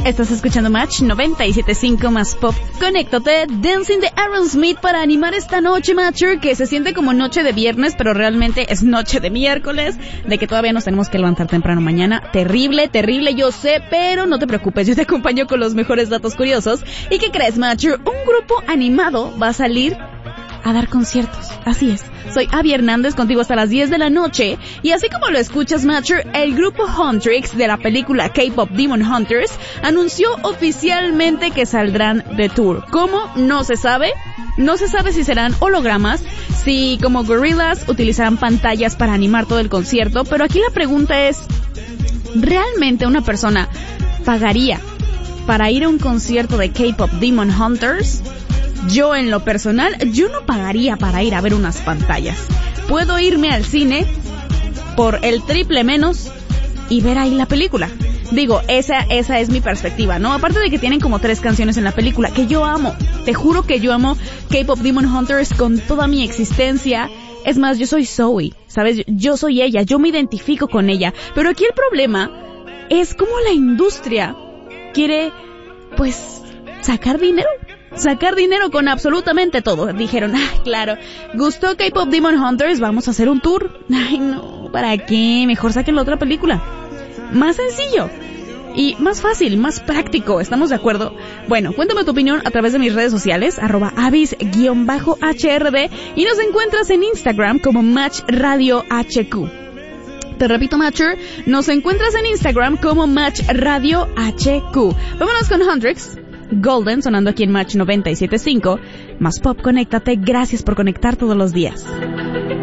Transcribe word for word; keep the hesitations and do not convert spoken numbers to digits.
Estás escuchando Match noventa y siete punto cinco más pop. Conéctate, Dancing de Aerosmith para animar esta noche, Matcher, que se siente como noche de viernes, pero realmente es noche de miércoles, de que todavía nos tenemos que levantar temprano mañana. Terrible, terrible, yo sé, pero no te preocupes, yo te acompaño con los mejores datos curiosos. ¿Y qué crees, Matcher? Un grupo animado va a salir a dar conciertos. Así es. Soy Abby Hernández, contigo hasta las diez de la noche, y así como lo escuchas, Matcher, el grupo Huntrix de la película K-Pop Demon Hunters anunció oficialmente que saldrán de tour. ¿Cómo? No se sabe. No se sabe si serán hologramas, si como Gorillaz utilizarán pantallas para animar todo el concierto, pero aquí la pregunta es, ¿realmente una persona pagaría para ir a un concierto de K-Pop Demon Hunters? Yo, en lo personal, yo no pagaría para ir a ver unas pantallas. Puedo irme al cine por el triple menos y ver ahí la película. Digo, esa esa es mi perspectiva, ¿no? Aparte de que tienen como tres canciones en la película, que yo amo. Te juro que yo amo K-Pop Demon Hunters con toda mi existencia. Es más, yo soy Zoe, ¿sabes? Yo soy ella, yo me identifico con ella. Pero aquí el problema es cómo la industria quiere, pues, sacar dinero. Sacar dinero con absolutamente todo. Dijeron, ah, claro, gustó K-Pop Demon Hunters, vamos a hacer un tour. Ay, no, ¿para qué? Mejor saquen la otra película. Más sencillo y más fácil, más práctico, ¿estamos de acuerdo? Bueno, cuéntame tu opinión a través de mis redes sociales, arroba avis-H R D, y nos encuentras en Instagram como Match Radio H Q. Te repito, Matcher, nos encuentras en Instagram como Match Radio H Q. Vámonos con Huntrix. Golden, sonando aquí en Match noventa y siete punto cinco. Más pop, conéctate. Gracias por conectar todos los días.